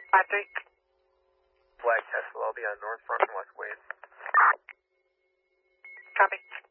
5-3. Flag Tesla, I'll be on North Front and West Wayne. Copy.